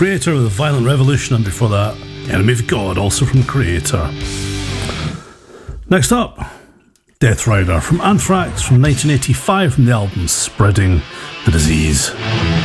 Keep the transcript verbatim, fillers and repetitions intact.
Kreator with Violent Revolution, and before that, Enemy of God, also from Kreator. Next up, Death Rider from Anthrax from nineteen eighty-five from the album Spreading the Disease.